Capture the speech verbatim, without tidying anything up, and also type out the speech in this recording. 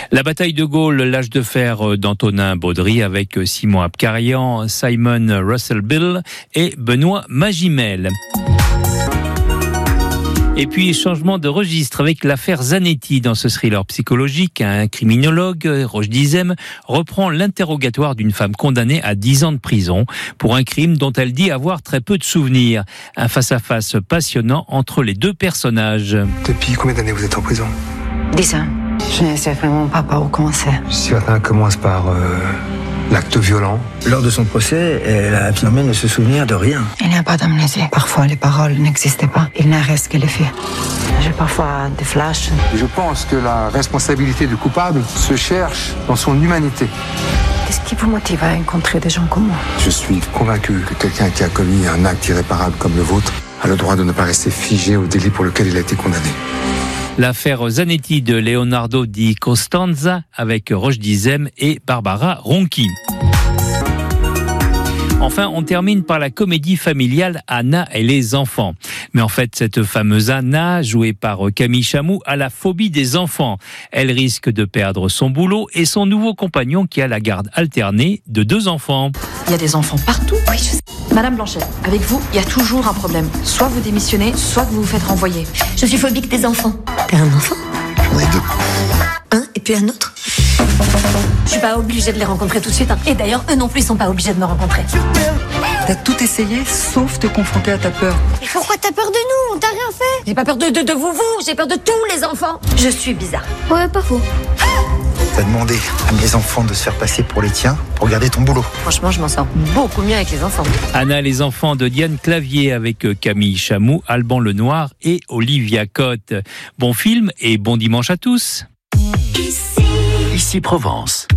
La bataille de Gaulle, l'âge de fer d'Antonin Baudry avec Simon Abkarian, Simon Russell Bill et Benoît Magimel. Et puis, changement de registre avec l'affaire Zanetti dans ce thriller psychologique. Un criminologue, Roche Dizem, reprend l'interrogatoire d'une femme condamnée à dix ans de prison pour un crime dont elle dit avoir très peu de souvenirs. Un face-à-face passionnant entre les deux personnages. Depuis combien d'années vous êtes en prison ? Dix ans. Je ne sais vraiment pas par où commencer. Si quelqu'un commence par euh, l'acte violent. Lors de son procès, elle a affirmé ne se souvenir de rien. Il n'y a pas d'amnésie. Parfois, les paroles n'existaient pas. Il ne reste que les faits. J'ai parfois des flashs. Je pense que la responsabilité du coupable se cherche dans son humanité. Qu'est-ce qui vous motive à rencontrer des gens comme moi ? Je suis convaincu que quelqu'un qui a commis un acte irréparable comme le vôtre a le droit de ne pas rester figé au délit pour lequel il a été condamné. L'affaire Zanetti de Leonardo Di Costanza avec Roche Dizem et Barbara Ronchi. Enfin, on termine par la comédie familiale Anna et les enfants. Mais en fait, cette fameuse Anna, jouée par Camille Chamou, a la phobie des enfants. Elle risque de perdre son boulot et son nouveau compagnon qui a la garde alternée de deux enfants. Il y a des enfants partout. Oui, je sais. Madame Blanchet, avec vous, il y a toujours un problème. Soit vous démissionnez, soit vous vous faites renvoyer. Je suis phobique des enfants. T'es un enfant ? J'en ai deux. Un et puis un autre ? Je suis pas obligée de les rencontrer tout de suite. Hein. Et d'ailleurs, eux non plus sont pas obligés de me rencontrer. T'as tout essayé, sauf te confronter à ta peur. Mais pourquoi t'as peur de nous ? On t'a rien fait. J'ai pas peur de, de, de vous, vous. J'ai peur de tous les enfants. Je suis bizarre. Ouais, pas faux. T'as demandé à mes enfants de se faire passer pour les tiens pour garder ton boulot. Franchement, je m'en sors beaucoup mieux avec les enfants. Anna, les enfants de Diane Clavier avec Camille Chamou, Alban Lenoir et Olivia Cotte. Bon film et bon dimanche à tous. Ici Provence.